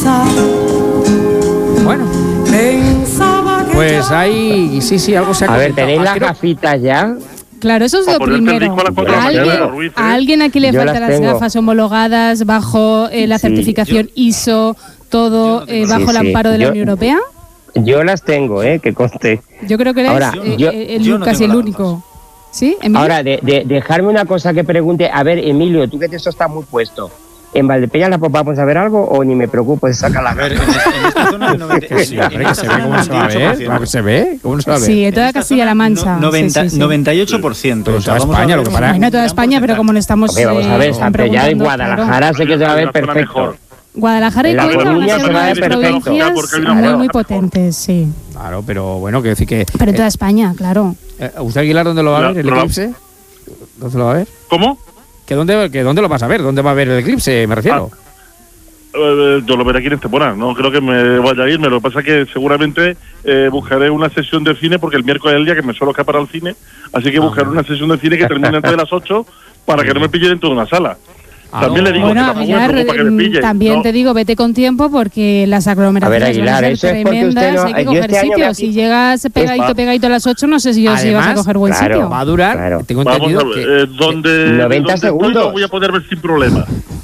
Bueno, pues ahí sí, algo se ha A ver, comentado. ¿tenéis las gafitas ya? Claro, eso es lo primero. ¿A alguien aquí le faltan las gafas homologadas bajo la certificación ISO, todo bajo el amparo de la Unión Europea? Yo las tengo, que conste. Yo creo que eres casi el único. ¿Sí, Emilio? Ahora, dejarme una cosa que pregunte. A ver, Emilio, tú que eso está muy puesto. ¿En Valdepeñas la vamos a ver algo o ni me preocupo de sacar la gafas? En esta zona del 98%. ¿Cómo se ve? ¿Cómo se va a ver? Sí, en toda Castilla-La Mancha. 98%. Pero toda España, lo que para... Bueno, toda España, pero como no estamos... vamos a ver, ya en Guadalajara sé que se va a ver perfecto. Guadalajara y Cuenca van a ser unas provincias muy potentes, sí. Claro, pero bueno, que decir que... Pero en toda España, claro. ¿Usted, Aguilar, dónde lo va a ver, el eclipse? ¿Dónde lo va a ver? ¿Cómo? ¿Que dónde lo vas a ver? ¿Dónde va a ver el eclipse, me refiero? Yo lo veré aquí en Estepona, no creo que me vaya a irme. Lo que pasa es que seguramente buscaré una sesión de cine, porque el miércoles es el día que me suelo escapar al cine, así que buscaré una sesión de cine que termine antes de las 8 para que no me pille dentro de una sala. También le digo bueno, Aguilar, también te digo, vete con tiempo porque las aglomeraciones van a ser tremendas, hay que coger sitio. Si llegas pegadito a las 8, no sé si vas a coger buen sitio. Va a durar, tengo entendido que... donde 90 segundos lo voy a poder ver sin problema.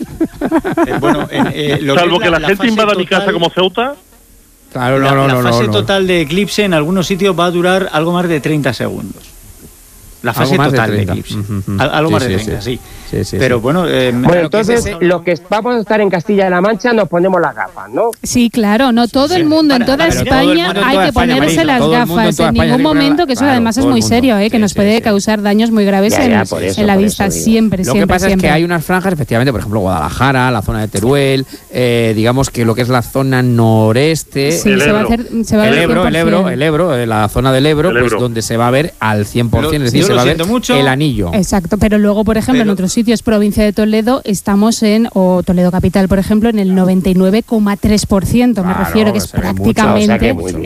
Salvo que la gente invada mi casa como Ceuta. Claro, la fase total de eclipse en algunos sitios va a durar algo más de 30 segundos. La fase total de eclipse. Algo más de 30, sí. Pero bueno... entonces, los que vamos a estar en Castilla-La Mancha nos ponemos las gafas, ¿no? Sí, claro, no todo el mundo, en toda España hay que ponerse las gafas. En ningún momento, que eso además es muy serio, que nos puede causar daños muy graves en la vista, siempre. Lo que pasa es que hay unas franjas, efectivamente, por ejemplo, Guadalajara, la zona de Teruel, digamos que lo que es la zona noreste... Sí, se va a ver el Ebro, la zona del Ebro, pues donde se va a ver al 100%, es decir, se va a ver el anillo. Exacto, pero luego, por ejemplo, en otros sitios, provincia de Toledo, estamos o Toledo capital, por ejemplo, en el 99,3%, me refiero, que es prácticamente...